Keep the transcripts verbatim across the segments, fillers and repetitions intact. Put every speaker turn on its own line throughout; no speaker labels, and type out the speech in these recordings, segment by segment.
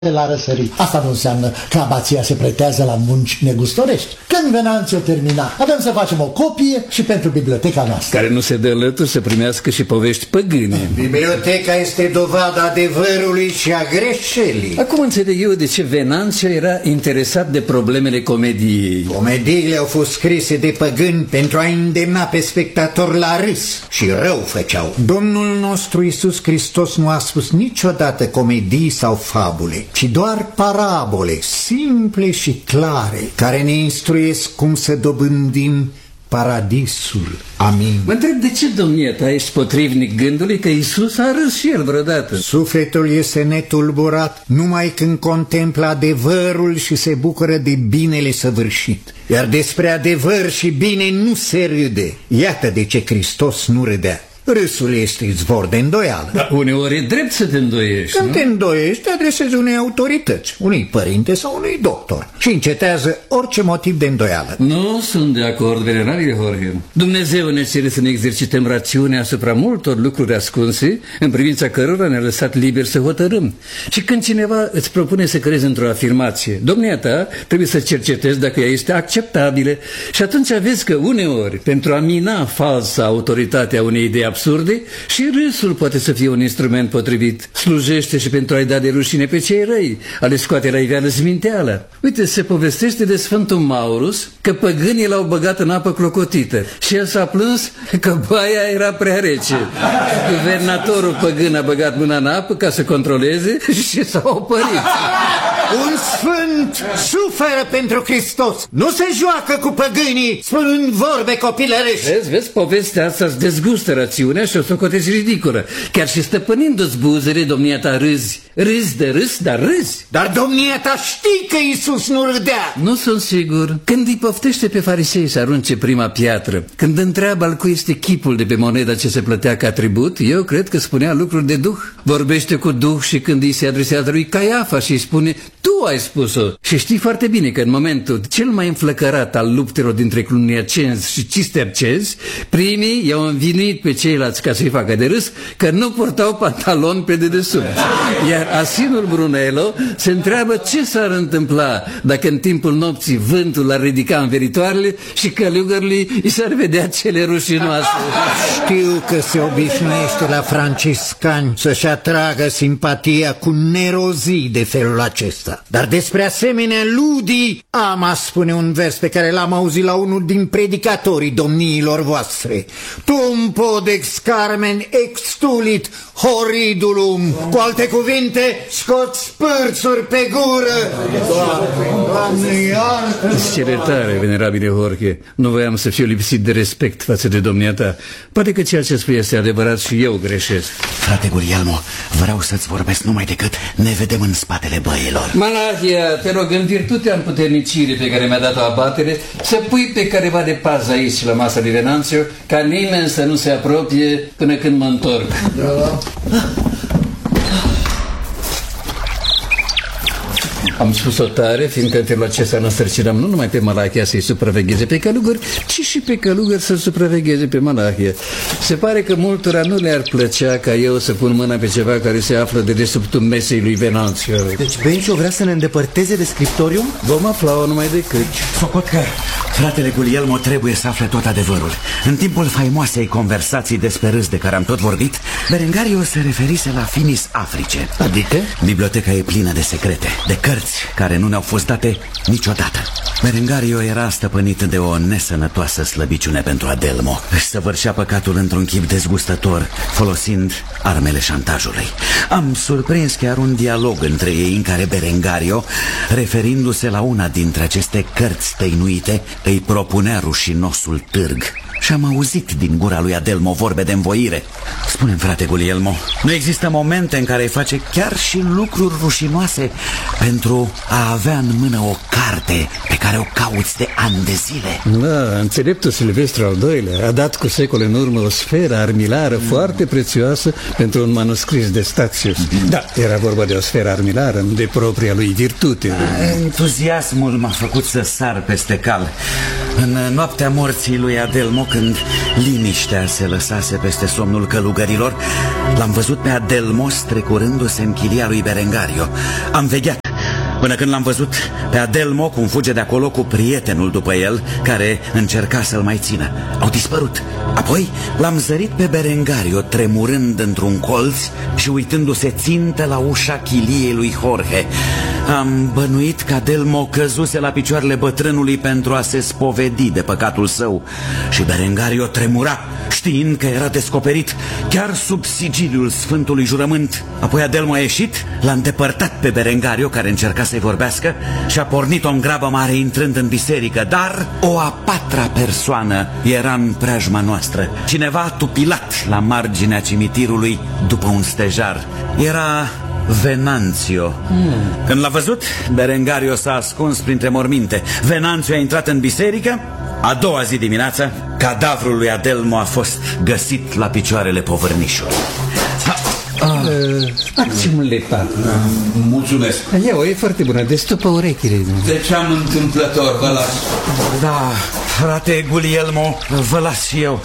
la răsărit. Asta nu înseamnă că abația se pretează la munci negustorești. Când Venanțiu termina, avem să facem o copie și pentru biblioteca noastră,
care nu se dă lături să primească și povești păgâne.
Biblioteca este dovada adevărului și a greșelii.
Acum înțeleg eu de ce Venanțiu era interesat de problemele comediei.
Comediile au fost scrise de păgâni pentru a îndemna pe spectator la râs și rău făceau. Domnul nostru Iisus Hristos nu a spus niciodată comedii sau fabule, ci doar parabole simple și clare, care ne instruiesc cum să dobândim paradisul. Amin.
Mă întreb de ce, domnie ta, ești potrivnic gândului că Iisus a râs și el vreodată?
Sufletul este netulburat numai când contemplă adevărul și se bucură de binele săvârșit. Iar despre adevăr și bine nu se râde. Iată de ce Hristos nu râdea. Râsul este izvor de îndoială.
Dar uneori e drept să te îndoiești,
Când
nu?
te îndoiești, te adresezi unei autorități, unui părinte sau unui doctor și încetează orice motiv de îndoială.
Nu sunt de acord, venerabile Jorge. Dumnezeu ne cere să ne exercităm rațiunea asupra multor lucruri ascunse, în privința cărora ne-a lăsat liber să hotărâm. Și când cineva îți propune să crezi într-o afirmație, domnia ta trebuie să cercetezi dacă ea este acceptabilă. Și atunci vezi că uneori, pentru a mina falsa autoritatea unei idei absurde, și râsul poate să fie un instrument potrivit. Slujește și pentru a-i da de rușine pe cei răi, a le scoate la iveală sminteala. Uite, se povestește de Sfântul Maurus că păgânii l-au băgat în apă clocotită și el s-a plâns că baia era prea rece. Guvernatorul păgân a băgat mâna în apă ca să controleze și s-a opărit.
Un sfânt suferă pentru Hristos. Nu se joacă cu păgânii spunând vorbe copilărești.
Vezi, vezi, povestea asta îți dezgustă rațiunea și o socotezi ridicolă. Chiar și stăpânindu-ți buzele, domnia ta râzi. Râzi de râs, dar râzi.
Dar domnia ta știi că Iisus nu râdea.
Nu sunt sigur. Când îi poftește pe farisei să arunce prima piatră, când întreabă al cui este chipul de pe moneda ce se plătea ca tribut, eu cred că spunea lucruri de duh. Vorbește cu duh și când îi se adresează lui Caiafa și îi spune: tu ai spus-o. Și știi foarte bine că în momentul cel mai înflăcărat al luptelor dintre cluniacenzi și cistercenzi, primii i-au învinuit pe ceilalți ca să-i facă de râs că nu purtau pantaloni pe dedesubt. Iar Asinul Brunello se întreabă ce s-ar întâmpla dacă în timpul nopții vântul l-ar ridica în veritoarele și călugărului i s-ar vedea cele rușinoase.
Știu că se obișnuiește la franciscani să-și atragă simpatia cu nerozii de felul acesta. Dar despre asemenea ludii am a spune un vers pe care l-am auzit la unul din predicatorii domniilor voastre. Tum podex carmen extulit horidulum. Cu alte cuvinte, scoți pârțuri pe gură. Doamne, iartă!
Ce iertare, venerabile Jorge. Nu voiam să fiu lipsit de respect față de domnia ta. Poate că ceea ce spui este adevărat și eu greșesc.
Frate Guglielmo, vreau să-ți vorbesc numai decât ne vedem în spatele băilor.
Malahia, te rog, în virtutea împuternicirii pe care mi-a dat-o abatere, să pui pe careva de pază aici la masa lui Venanțiu, ca nimeni să nu se apropie până când mă întorc. Da. Am spus-o tare, fiindcă în felul acesta năsărcinăm nu numai pe Malahia să-i supravegheze pe călugări, ci și pe călugări să supravegheze pe Malahia. Se pare că multora nu le-ar plăcea ca eu să pun mâna pe ceva care se află de dedesubtul mesei lui Venanțiu.
Deci Bencio vrea să ne îndepărteze de scriptorium?
Vom afla-o numai decât.
Socot că fratele Guglielmo trebuie să afle tot adevărul. În timpul faimoasei conversații despre râs de care am tot vorbit, Berengario se referise la Finis Africe.
Adică?
Biblioteca e plină de secrete, de cărți care nu ne-au fost date niciodată. Berengario era stăpânit de o nesănătoasă slăbiciune pentru Adelmo. Își săvârșea păcatul într-un chip dezgustător, folosind armele șantajului. Am surprins chiar un dialog între ei în care Berengario, referindu-se la una dintre aceste cărți tăinuite, îi propunea rușinosul târg. Și am auzit din gura lui Adelmo vorbe de învoire. Spune-mi, frate Guglielmo, nu există momente în care îi face chiar și lucruri rușinoase pentru a avea în mână o carte pe care o cauți de ani de zile?
Da, înțeleptul Silvestru al doilea a dat cu secole în urmă o sferă armilară mm. foarte prețioasă pentru un manuscris de Statius. Mm. Da, era vorba de o sferă armilară, nu de propria lui virtute.
Entuziasmul m-a făcut să sar peste cal. În noaptea morții lui Adelmo, când liniștea se lăsase peste somnul călugărilor, l-am văzut pe Adelmos trecurându-se în chilia lui Berengario. Am vegheat până când l-am văzut pe Adelmo cum fuge de acolo cu prietenul după el, care încerca să-l mai țină. Au dispărut. Apoi l-am zărit pe Berengario tremurând într-un colț și uitându-se țintă la ușa chiliei lui Jorge. Am bănuit că Adelmo căzuse la picioarele bătrânului pentru a se spovedi de păcatul său și Berengario tremura, știind că era descoperit chiar sub sigiliul Sfântului Jurământ. Apoi Adelmo a ieșit, l-a îndepărtat pe Berengario, care încerca să-i vorbească, și a pornit-o în grabă mare intrând în biserică. Dar o a patra persoană era în preajma noastră, cineva tupilat la marginea cimitirului după un stejar. Era Venanțio. hmm. Când l-a văzut, Berengario s-a ascuns printre morminte. Venanțio a intrat în biserică. A doua zi dimineața, cadavrul lui Adelmo a fost găsit la picioarele povărnișului.
Ah, acțiunile lepa.
Mulțumesc.
Eu, e foarte bună, destupă urechile.
De ce am întâmplător, vă las.
Da, frate Guglielmo, vă las și eu.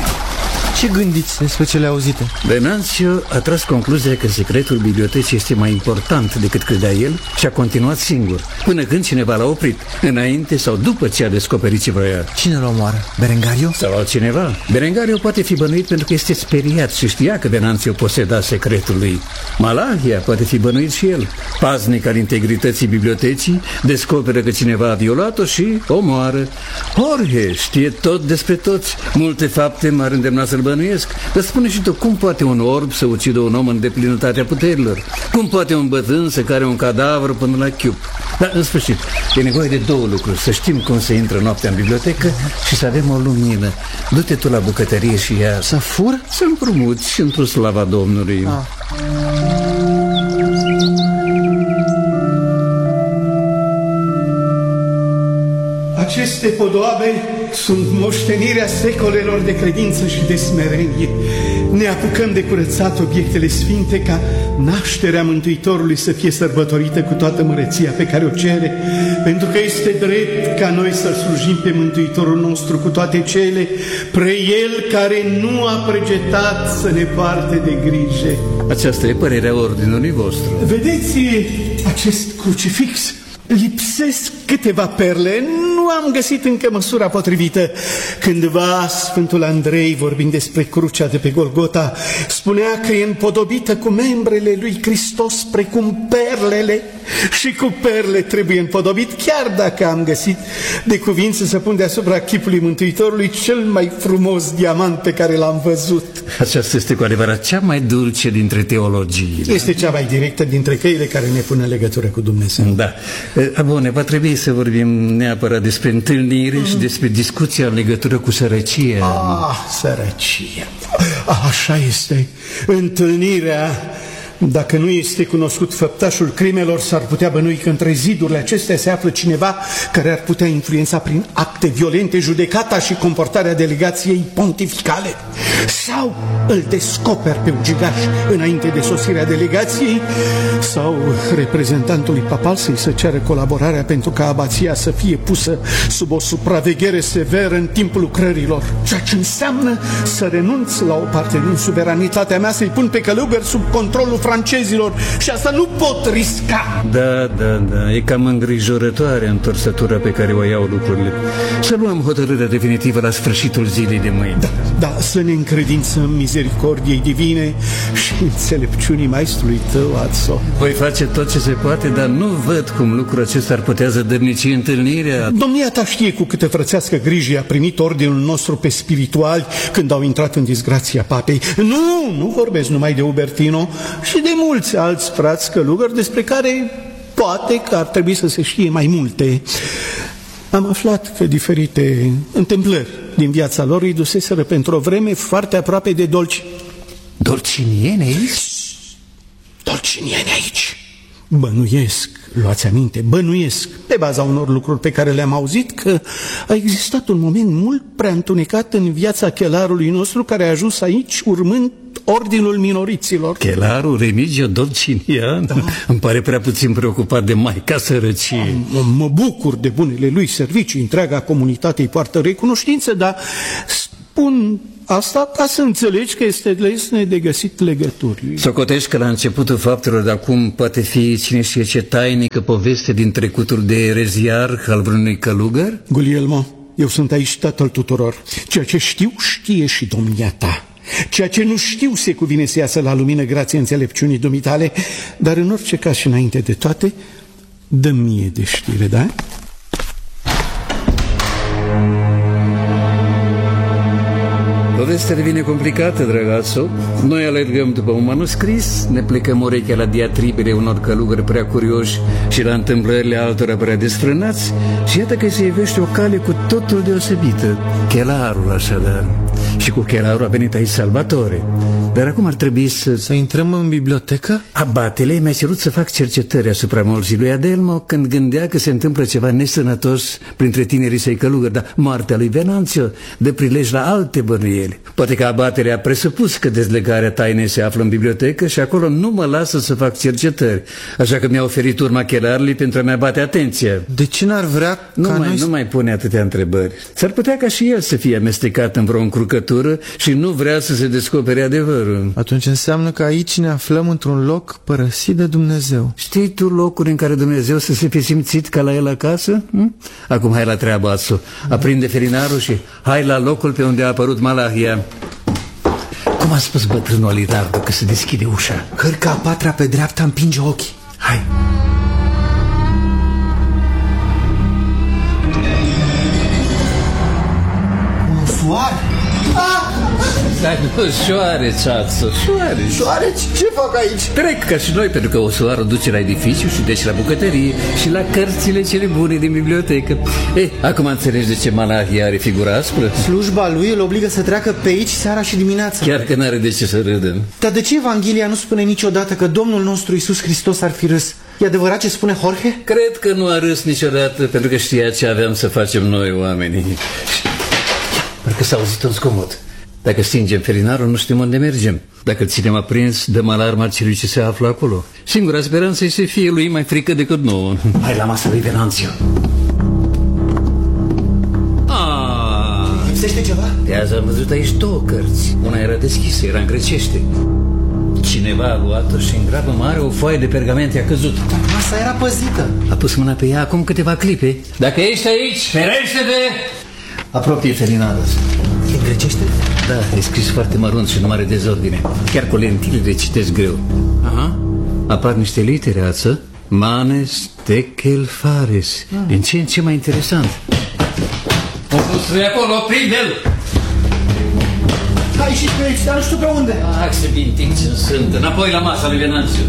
Ce gândiți despre cele auzite?
Venanțio a tras concluzia că secretul bibliotecii este mai important decât credea el și a continuat singur, până când cineva l-a oprit, înainte sau după ce a descoperit ce vroia.
Cine l omoară? Berengario?
Sau altcineva. Berengario poate fi bănuit pentru că este speriat și știa că Venanțio poseda secretul lui. Malahia poate fi bănuit și el. Paznic al integrității bibliotecii descoperă că cineva a violat-o și omoară. Jorge știe tot despre toți. Multe fapte m-ar îndemna să-l bănuiesc. Dar spune și tu, cum poate un orb să ucidă un om în deplinătatea puterilor? Cum poate un bătrân să care un cadavru până la chiup? Dar, în sfârșit, e nevoie de două lucruri: să știm cum se intră noaptea în bibliotecă și să avem o lumină. Du-te tu la bucătărie și ia...
Să fur?
Să împrumuți într-o slava Domnului.
Ah.
Aceste podoabe sunt moștenirea secolelor de credință și de smerenie. Ne apucăm de curățat obiectele sfinte ca nașterea Mântuitorului să fie sărbătorită cu toată măreția pe care o cere, pentru că este drept ca noi să slujim pe Mântuitorul nostru cu toate cele, pre El care nu a pregetat să ne parte de grijă.
Aceasta e părerea ordinului vostru.
Vedeți acest crucifix? Lipsesc câteva perle, nu am găsit încă măsura potrivită. Cândva Sfântul Andrei, vorbind despre crucea de pe Golgota, spunea că e împodobită cu membrele lui Hristos precum perlele, și cu perle trebuie împodobit, chiar dacă am găsit de cuvință să pun deasupra chipului Mântuitorului cel mai frumos diamant pe care l-am văzut.
Aceasta este cu adevărat cea mai dulce dintre teologii.
Este cea mai directă dintre căile care ne pun în legătură cu Dumnezeu.
Da. Bune, va trebui să vorbim neapărat despre întâlnire mm. și despre discuția în legătură cu sărăcia.
Ah, sărăcia. Așa este. Întâlnirea, dacă nu este cunoscut făptașul crimelor, s-ar putea bănui că între zidurile acestea se află cineva care ar putea influența prin acte violente judecata și comportarea delegației pontificale. Sau îl descoper pe ucigaș înainte de sosirea delegației, sau reprezentantului papal să-i se ceară colaborarea pentru ca abația să fie pusă sub o supraveghere severă în timpul lucrărilor. Ceea ce înseamnă să renunț la o parte din suveranitatea mea, să-i pun pe călugări sub controlul francezilor, și asta nu pot risca.
Da, da, da, e cam îngrijorătoare întorsătura pe care o iau lucrurile. Să luăm hotărârea definitivă la sfârșitul zilei de mâine.
Da, da, să ne încredințăm misericordiei divine și înțelepciunii maestrului tău, Adso.
Voi face tot ce se poate, dar nu văd cum lucrul acesta ar putea zădărnici întâlnirea.
Domnia ta știe cu câtă frățească grijă a primit ordinul nostru pe spirituali când au intrat în disgrația papei. Nu, nu vorbesc numai de Ubertino, și de mulți alți frați călugări despre care poate că ar trebui să se știe mai multe. Am aflat că diferite întâmplări din viața lor îi duseseră pentru o vreme foarte aproape de dolci.
Dolcinieni aici?
Dolcinieni aici. Bănuiesc, luați aminte, bănuiesc, pe baza unor lucruri pe care le-am auzit, că a existat un moment mult prea întunecat în viața chelarului nostru, care a ajuns aici urmând ordinul minoriților.
Chelaru Remigio Dolcinian? Da. Îmi pare prea puțin preocupat de Maica Sărăciei.
Mă, mă bucur de bunele lui servicii, întreaga comunitate îi poartă recunoștință, dar spun asta ca să înțelegi că este lesne de găsit legături.
Socotești că la începutul faptelor de acum poate fi cine știe ce tainică poveste din trecutul de ereziar al vreunui călugăr?
Guglielmo, eu sunt aici tatăl tuturor. Ceea ce știu, știe și domnia ta. Ceea ce nu știu se cuvine să iasă la lumină grație înțelepciunii dumitale, dar în orice caz și înainte de toate, dă mie de știre, da?
Povestea devine complicată, drăgațo. Noi alergăm după un manuscris, ne plecăm urechea la diatribele unor călugări prea curioși și la întâmplările altora prea desfrânați și iată că se ivește o cale cu totul deosebită. Chelarul, așadar. Și cu chelarul a venit aici Salvatore. Dar acum ar trebui să...
Să intrăm în bibliotecă?
Abatele mi-a cerut să fac cercetări asupra morții lui Adelmo când gândea că se întâmplă ceva nesănătos printre tinerii săi călugări, dar moartea lui Venanțio dă prilej la alte bănuieli. Poate că abaterea a presupus că dezlegarea tainei se află în bibliotecă și acolo nu mă lasă să fac cercetări, așa că mi-a oferit urma chelarului pentru a-mi abate atenția.
De ce n-ar vrea
nu
ca
mai,
noi...
Nu mai pune atâtea întrebări. S-ar putea ca și el să fie amestecat în vreo încrucătură și nu vrea să se descopere adevărul.
Atunci înseamnă că aici ne aflăm într-un loc părăsit de Dumnezeu.
Știi tu locuri în care Dumnezeu să se fi simțit ca la el acasă? Hm? Acum hai la treaba, Asu. Aprinde felinarul și hai la locul pe unde a apărut Malahia. Cum a spus bătrânul Alidardo că se deschide ușa?
Hârca a patra pe dreapta împinge ochii.
Hai!
Un soare!
Dar nu, șoare, ceață, șoare.
Soare? Ce fac aici?
Trec ca și noi, pentru că o soară duce la edificiu și deci la bucătărie și la cărțile cele bune din bibliotecă. Ei, acum înțelegi de ce Malahia are figura aspră?
Slujba lui îl obligă să treacă pe aici seara și dimineața.
Chiar că n-are de ce să râdă.
Dar de ce Evanghelia nu spune niciodată că Domnul nostru Iisus Hristos ar fi râs? E adevărat ce spune Jorge?
Cred că nu a râs niciodată, pentru că știa ce aveam să facem noi, oamenii. Parcă s-a auzit un zgomot. Dacă stingem felinarul, nu știm unde mergem. Dacă îl ținem aprins, dăm alarma celui ce se află acolo. Singura speranță este să fie lui mai frică decât nouă. Hai la masa lui Venanțio.
Lipsește ceva?
De azi am văzut aici două cărți. Una era deschisă, era în grecește. Cineva a luat-o și în grabă mare o foaie de pergamente a căzut.
Dar masa era păzită.
A pus mâna pe ea acum câteva clipe. Dacă ești aici, ferește-te! Apropie felinarul.
E în grecește?
Da, e scris foarte mărunt și nu mare dezordine. Chiar cu lentile de citesc greu. Aha. Apar niște litere, ață. Manes, tekel, fares. Ah. Din ce în ce mai interesant. O construi acolo, prinde-l!
Hai și pe aici, dar nu știu pe unde.
Ah, să bintic ce sunt. Înapoi la masa lui Venanțio.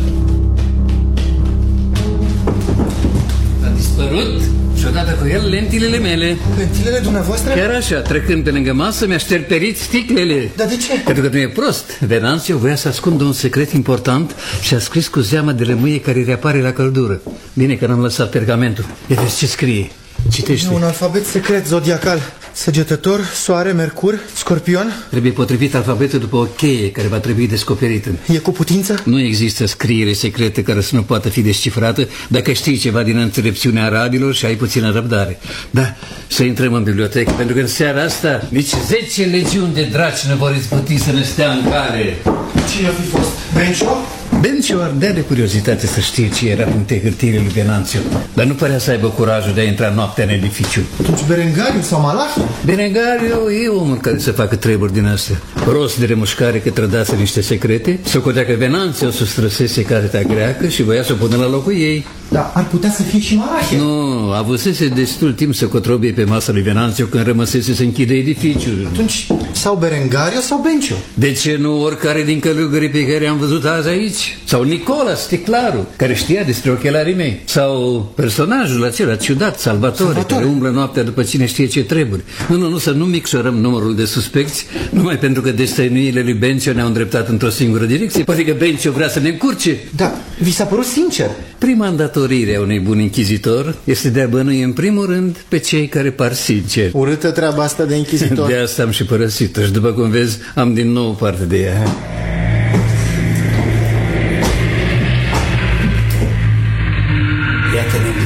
A dispărut și odată cu el lentilele mele.
Lentilele dumneavoastră?
Chiar așa, trecând pe lângă masă, mi-a șterperit sticlele.
Dar de ce?
Pentru că nu e prost. Venanțio voia să ascundă un secret important și a scris cu zeama de lămâie care reapare la căldură. Bine că n-am lăsat pergamentul. Ia vezi ce scrie. Citește.
E un alfabet secret zodiacal. Săgetător, soare, mercur, scorpion.
Trebuie potrivit alfabetul după o cheie care va trebui descoperită.
E cu putință?
Nu există scriere secrete care să nu poată fi descifrată dacă știi ceva din înțelepciunea arabilor și ai puțină răbdare. Da, să intrăm în bibliotecă, pentru că în seara asta nici zece legiuni de draci nu vor izbuti să ne stea în cale.
Cine a fi fost? Bencio?
Bencio ardea de curiozitate să știe ce era printre hârtiile lui Venanțio, dar nu părea să aibă curajul de a intra noaptea în edificiu.
Atunci Berengariu sau Malahia?
Berengariu e omul care să facă treburi din astea. Rost de remușcare că trădase niște secrete, socotea că Venanțio sustrăsese cartea greacă și voia să o pună la locul ei.
Dar ar putea să fie și Malahia.
Nu, avusese destul timp să cotrobie pe masa lui Venanțio când rămăsese să închide edificiul.
Atunci sau Berengariu sau Bencio?
De ce nu oricare din călugării pe care am văzut azi aici? Sau Nicola Sticlaru, care știa despre ochelarii mei? Sau personajul acela ciudat, Salvatore, Salvatore, care umblă noaptea după cine știe ce treburi? Nu, nu, nu, să nu micșorăm numărul de suspecți, numai pentru că destăinuiile lui Bencio ne-au îndreptat într-o singură direcție. Poate că Bencio vrea să ne încurce.
Da, vi s-a părut sincer?
Prima îndatorire a unui bun închizitor este de a bănui în primul rând pe cei care par sinceri.
Urâtă treaba asta de închizitor.
De asta am și părăsit-o și după cum vezi am din nou parte de ea.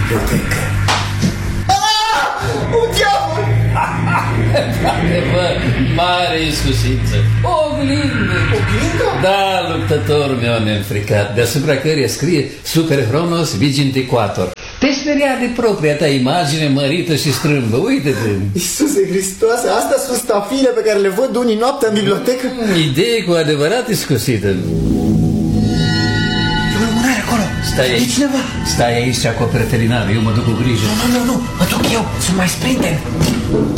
bibliotecă.
Un diavol!
Bă, mare iscusință. O oglindă.
Oglindă?
Da, luptătorul meu neînfricat, deasupra căreia scrie Super Chronos Vigint Equator. Te speria de propria ta imagine mărită și strâmbă. Uite-te.
Iisuse Hristoase, astea sunt stafile pe care le văd unii noaptea în bibliotecă?
Idee cu adevărat iscusită.
E o lumânare acolo.
Stai aici.
E cineva.
Stai aici și acoperi felinare, eu mă duc cu grijă.
Nu, nu, nu, mă duc eu, sunt mai sprinten.